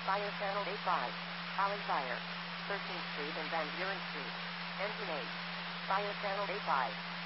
Fire Channel A5. Holland Fire. 13th Street and Van Buren Street. Engine 8. Fire Channel A5.